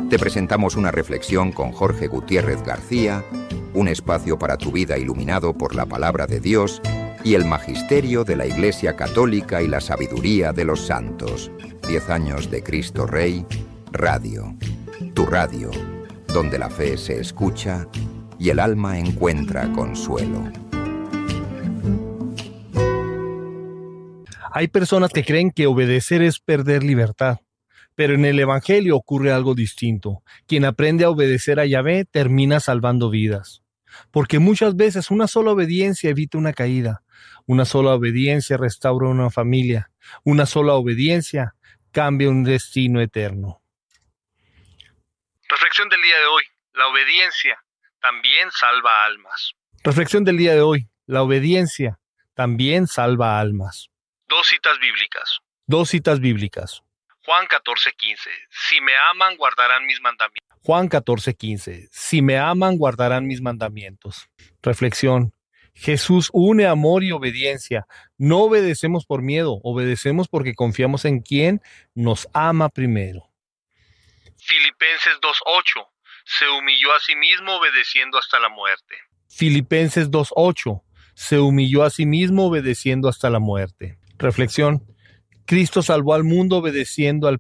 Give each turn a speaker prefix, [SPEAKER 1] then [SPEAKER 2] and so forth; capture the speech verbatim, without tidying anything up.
[SPEAKER 1] Te presentamos una reflexión con Jorge Gutiérrez García, un espacio para tu vida iluminado por la palabra de Dios y el magisterio de la Iglesia Católica y la sabiduría de los santos. Diez años de Cristo Rey, Radio. Tu radio, donde la fe se escucha y el alma encuentra consuelo.
[SPEAKER 2] Hay personas que creen que obedecer es perder libertad, pero en el Evangelio ocurre algo distinto. Quien aprende a obedecer a Yahvé termina salvando vidas, porque muchas veces una sola obediencia evita una caída, una sola obediencia restaura una familia, una sola obediencia cambia un destino eterno.
[SPEAKER 3] Reflexión del día de hoy. La obediencia también salva almas.
[SPEAKER 2] Reflexión del día de hoy. La obediencia también salva almas.
[SPEAKER 3] Dos citas bíblicas.
[SPEAKER 2] Dos citas bíblicas.
[SPEAKER 3] Juan catorce quince. Si me aman, guardarán mis mandamientos.
[SPEAKER 2] Juan catorce quince. Si me aman, guardarán mis mandamientos. Reflexión. Jesús une amor y obediencia. No obedecemos por miedo, obedecemos porque confiamos en quien nos ama primero.
[SPEAKER 3] Filipenses dos ocho. Se humilló a sí mismo obedeciendo hasta la muerte.
[SPEAKER 2] Filipenses dos ocho. Se humilló a sí mismo obedeciendo hasta la muerte. Reflexión. Cristo salvó al mundo obedeciendo al